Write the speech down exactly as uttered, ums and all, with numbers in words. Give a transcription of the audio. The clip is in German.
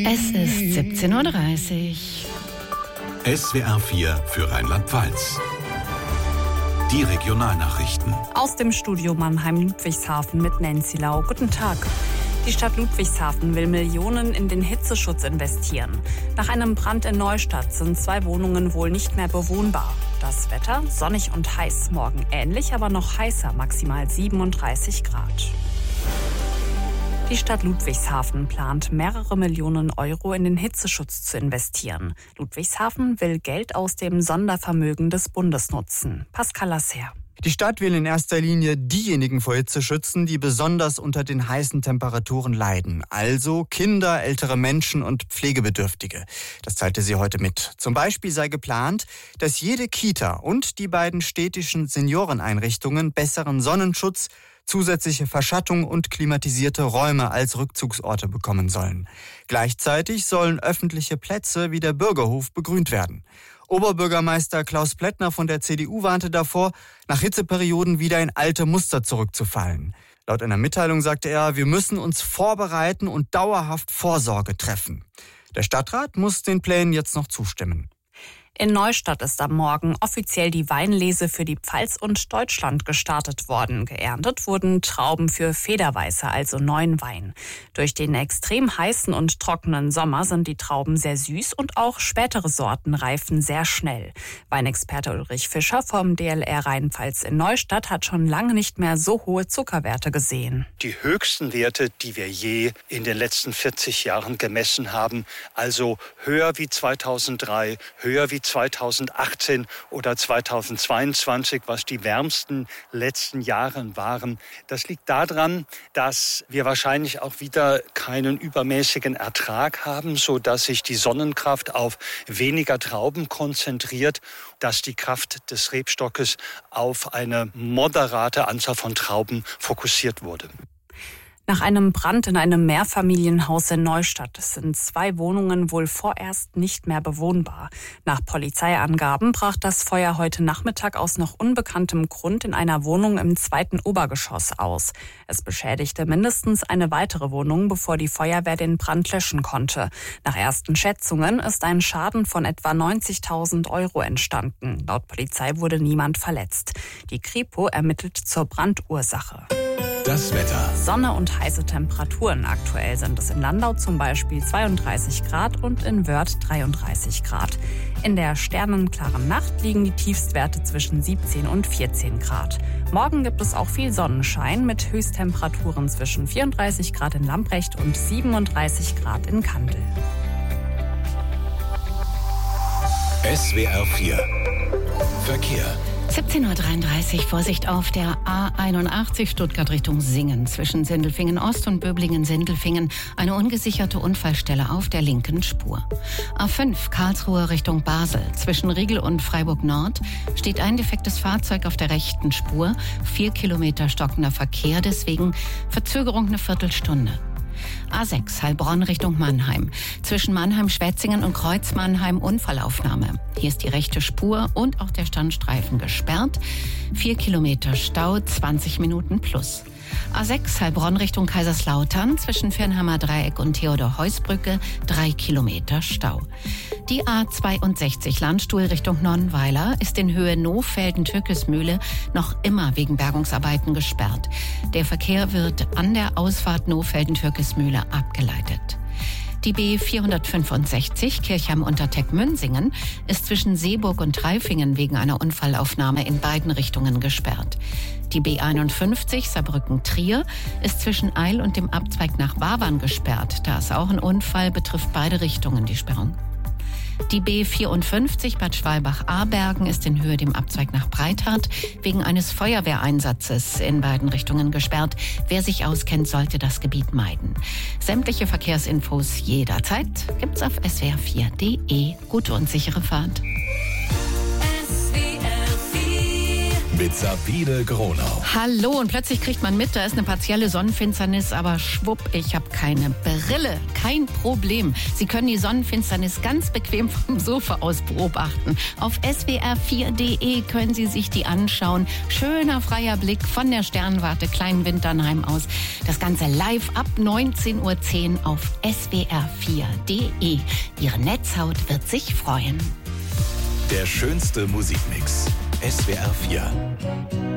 Es ist siebzehn Uhr dreißig. S W R vier für Rheinland-Pfalz. Die Regionalnachrichten. Aus dem Studio Mannheim-Ludwigshafen mit Nancy Lau. Guten Tag. Die Stadt Ludwigshafen will Millionen in den Hitzeschutz investieren. Nach einem Brand in Neustadt sind zwei Wohnungen wohl nicht mehr bewohnbar. Das Wetter sonnig und heiß. Morgen ähnlich, aber noch heißer, maximal siebenunddreißig Grad. Die Stadt Ludwigshafen plant, mehrere Millionen Euro in den Hitzeschutz zu investieren. Ludwigshafen will Geld aus dem Sondervermögen des Bundes nutzen. Pascal Lasser. Die Stadt will in erster Linie diejenigen vor Hitze schützen, die besonders unter den heißen Temperaturen leiden. Also Kinder, ältere Menschen und Pflegebedürftige. Das teilte sie heute mit. Zum Beispiel sei geplant, dass jede Kita und die beiden städtischen Senioreneinrichtungen besseren Sonnenschutz, zusätzliche Verschattung und klimatisierte Räume als Rückzugsorte bekommen sollen. Gleichzeitig sollen öffentliche Plätze wie der Bürgerhof begrünt werden. Oberbürgermeister Klaus Plättner von der C D U warnte davor, nach Hitzeperioden wieder in alte Muster zurückzufallen. Laut einer Mitteilung sagte er, wir müssen uns vorbereiten und dauerhaft Vorsorge treffen. Der Stadtrat muss den Plänen jetzt noch zustimmen. In Neustadt ist am Morgen offiziell die Weinlese für die Pfalz und Deutschland gestartet worden. Geerntet wurden Trauben für Federweiße, also neuen Wein. Durch den extrem heißen und trockenen Sommer sind die Trauben sehr süß und auch spätere Sorten reifen sehr schnell. Weinexperte Ulrich Fischer vom D L R Rheinpfalz in Neustadt hat schon lange nicht mehr so hohe Zuckerwerte gesehen. Die höchsten Werte, die wir je in den letzten vierzig Jahren gemessen haben, also höher wie zweitausenddrei, höher wie zweitausendachtzehn oder zweitausendzweiundzwanzig, was die wärmsten letzten Jahre waren. Das liegt daran, dass wir wahrscheinlich auch wieder keinen übermäßigen Ertrag haben, sodass sich die Sonnenkraft auf weniger Trauben konzentriert, dass die Kraft des Rebstockes auf eine moderate Anzahl von Trauben fokussiert wurde. Nach einem Brand in einem Mehrfamilienhaus in Neustadt sind zwei Wohnungen wohl vorerst nicht mehr bewohnbar. Nach Polizeiangaben brach das Feuer heute Nachmittag aus noch unbekanntem Grund in einer Wohnung im zweiten Obergeschoss aus. Es beschädigte mindestens eine weitere Wohnung, bevor die Feuerwehr den Brand löschen konnte. Nach ersten Schätzungen ist ein Schaden von etwa neunzigtausend Euro entstanden. Laut Polizei wurde niemand verletzt. Die Kripo ermittelt zur Brandursache. Das Wetter. Sonne und heiße Temperaturen. Aktuell sind es in Landau zum Beispiel zweiunddreißig Grad und in Wörth dreiunddreißig Grad. In der sternenklaren Nacht liegen die Tiefstwerte zwischen siebzehn und vierzehn Grad. Morgen gibt es auch viel Sonnenschein mit Höchsttemperaturen zwischen vierunddreißig Grad in Lamprecht und siebenunddreißig Grad in Kandel. S W R vier Verkehr. siebzehn Uhr dreiunddreißig, Vorsicht auf der A einundachtzig Stuttgart Richtung Singen. Zwischen Sindelfingen Ost und Böblingen-Sindelfingen eine ungesicherte Unfallstelle auf der linken Spur. A fünf Karlsruhe Richtung Basel. Zwischen Riegel und Freiburg Nord steht ein defektes Fahrzeug auf der rechten Spur. Vier Kilometer stockender Verkehr, deswegen Verzögerung eine Viertelstunde. A sechs Heilbronn Richtung Mannheim. Zwischen Mannheim-Schwetzingen und Kreuz-Mannheim Unfallaufnahme. Hier ist die rechte Spur und auch der Standstreifen gesperrt. Vier Kilometer Stau, zwanzig Minuten plus. A sechs Heilbronn Richtung Kaiserslautern. Zwischen Firnheimer Dreieck und Theodor-Heuss-Brücke drei Kilometer Stau. Die A zweiundsechzig Landstuhl Richtung Nonnweiler ist in Höhe Nohfelden-Türkismühle noch immer wegen Bergungsarbeiten gesperrt. Der Verkehr wird an der Ausfahrt Nohfelden-Türkismühle abgeleitet. Die B vierhundertfünfundsechzig Kirchheim-Unterteck-Münsingen ist zwischen Seeburg und Treifingen wegen einer Unfallaufnahme in beiden Richtungen gesperrt. Die B einundfünfzig Saarbrücken-Trier ist zwischen Eil und dem Abzweig nach Wavern gesperrt. Da ist auch ein Unfall, betrifft beide Richtungen die Sperrung. Die B vierundfünfzig Bad Schwalbach-Abergen ist in Höhe dem Abzweig nach Breithardt wegen eines Feuerwehreinsatzes in beiden Richtungen gesperrt. Wer sich auskennt, sollte das Gebiet meiden. Sämtliche Verkehrsinfos jederzeit gibt's auf S W R vier Punkt D E. Gute und sichere Fahrt. S W R vier mit Sabine Gronau. Hallo, und plötzlich kriegt man mit, da ist eine partielle Sonnenfinsternis, aber schwupp, ich habe keine Brille. Kein Problem. Sie können die Sonnenfinsternis ganz bequem vom Sofa aus beobachten. Auf S W R vier Punkt de können Sie sich die anschauen. Schöner freier Blick von der Sternwarte Kleinwinternheim aus. Das Ganze live ab neunzehn Uhr zehn auf S W R vier Punkt de. Ihre Netzhaut wird sich freuen. Der schönste Musikmix. S W R vier.